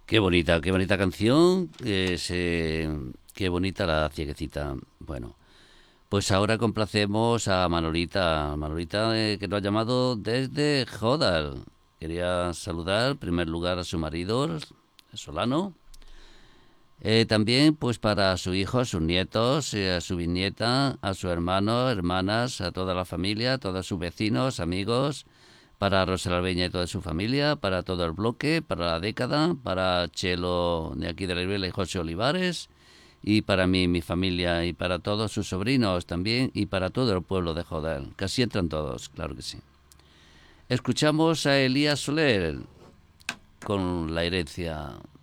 Qué bonita canción, qué bonita la cieguecita. Bueno, pues ahora complacemos a Manolita, Manolita que nos ha llamado desde Jodal. Quería saludar en primer lugar a su marido, Solano. También pues para su hijo, a sus nietos, a su bisnieta, a su hermano, hermanas, a toda la familia, a todos sus vecinos, amigos, para Rosa Albeña y toda su familia, para todo el bloque, para la década, para Chelo de aquí de la Ribera y José Olivares, y para mí, mi familia, y para todos sus sobrinos también, y para todo el pueblo de Joder. Casi entran todos, claro que sí. Escuchamos a Elías Soler con La herencia.